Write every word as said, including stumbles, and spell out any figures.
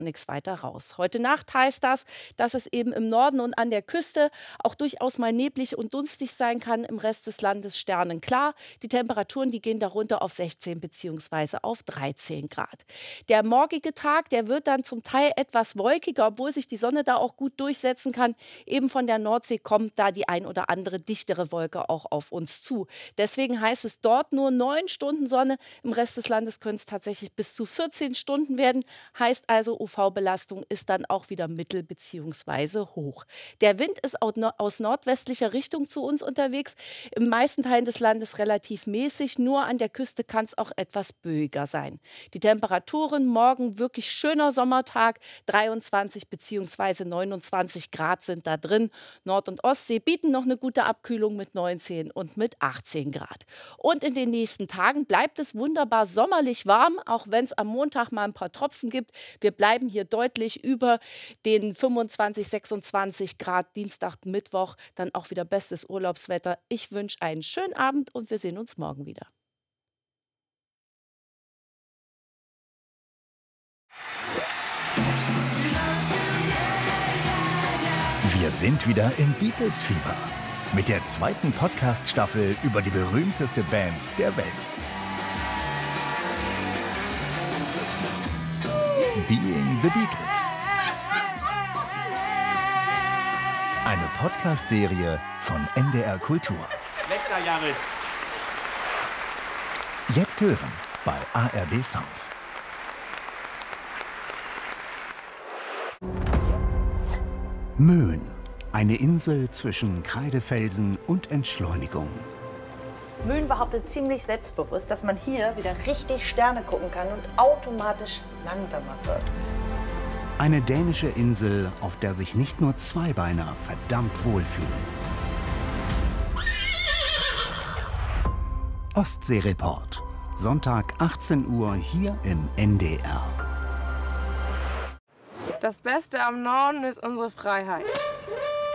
nichts weiter raus. Heute Nacht heißt das, dass es eben im Norden und an der Küste auch durchaus mal neblig und dunstig sein kann. Im Rest des Landes sternenklar. Die Temperaturen, die gehen darunter auf sechzehn bzw. auf dreizehn Grad. Der morgige Tag, der wird dann zum Teil etwas wolkiger, obwohl sich die Sonne da auch gut durchsetzen kann. Eben von der Nordsee kommt da die ein oder andere dichtere Wolke auch auf uns zu. Deswegen heißt es dort nur neun Stunden Sonne. Im Rest des Landes können es tatsächlich bis zu vierzehn Stunden werden. Heißt also, U V-Belastung ist dann auch wieder mittel bzw. hoch. Der Wind ist aus nordwestlicher Richtung zu uns unterwegs. In meisten Teilen des Landes relativ mäßig. Nur an der Küste kann es auch etwas böiger sein. Die Temperaturen morgen wirklich schöner Sommertag. dreiundzwanzig bzw. neunundzwanzig Grad sind da drin. Nord- und Ostsee bieten noch eine gute Abkühlung mit neunzehn und mit achtzehn Grad. Und in den nächsten Tagen bleibt es wunderbar sommerlich warm, auch wenn es am Montag mal ein paar Tropfen gibt. Wir bleiben hier deutlich über den fünfundzwanzig, sechsundzwanzig Grad. Dienstag, Mittwoch dann auch wieder bestes Urlaubswetter. Ich wünsche einen schönen Abend und wir sehen uns morgen wieder. Wir sind wieder im Beatles-Fieber mit der zweiten Podcast-Staffel über die berühmteste Band der Welt. Being the Beatles. Eine Podcast-Serie von N D R Kultur. Lecker, Jared. Jetzt hören bei A R D Sounds. Möhn, eine Insel zwischen Kreidefelsen und Entschleunigung. Möhn behauptet ziemlich selbstbewusst, dass man hier wieder richtig Sterne gucken kann und automatisch langsamer wird. Eine dänische Insel, auf der sich nicht nur Zweibeiner verdammt wohlfühlen. Ostsee-Report. Sonntag achtzehn Uhr hier im N D R. Das Beste am Norden ist unsere Freiheit.